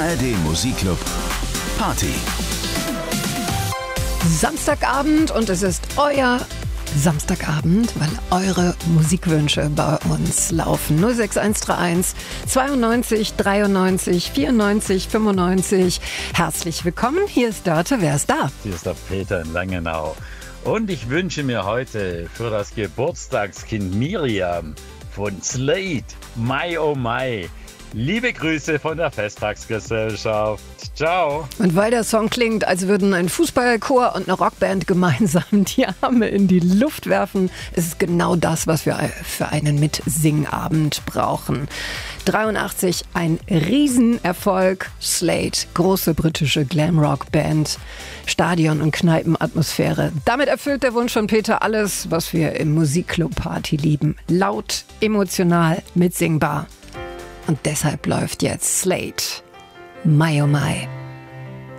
ARD Musikclub Party. Samstagabend und es ist euer Samstagabend, weil eure Musikwünsche bei uns laufen. 06131 92 93 94 95. Herzlich willkommen, hier ist Dörte, wer ist da? Hier ist der Peter in Langenau. Und ich wünsche mir heute für das Geburtstagskind Miriam von Slade, My Oh My, liebe Grüße von der Festtagsgesellschaft. Ciao. Und weil der Song klingt, als würden ein Fußballchor und eine Rockband gemeinsam die Arme in die Luft werfen, ist es genau das, was wir für einen Mitsingabend brauchen. 83, ein Riesenerfolg. Slade, große britische Glamrock-Band, Stadion- und Kneipenatmosphäre. Damit erfüllt der Wunsch von Peter alles, was wir im Musikclub-Party lieben. Laut, emotional, mitsingbar. Und deshalb läuft jetzt Slade, My Oh My.